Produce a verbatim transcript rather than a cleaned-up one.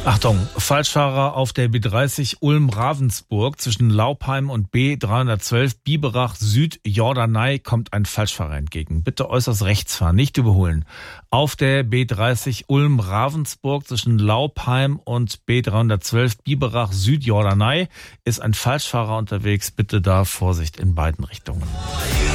Achtung, Falschfahrer auf der B dreißig Ulm-Ravensburg zwischen Laupheim und B dreihundertzwölf Biberach Süd-Jordanei kommt ein Falschfahrer entgegen. Bitte äußerst rechts fahren, nicht überholen. Auf der B dreißig Ulm-Ravensburg zwischen Laupheim und B dreihundertzwölf Biberach Süd-Jordanei ist ein Falschfahrer unterwegs. Bitte da Vorsicht in beiden Richtungen.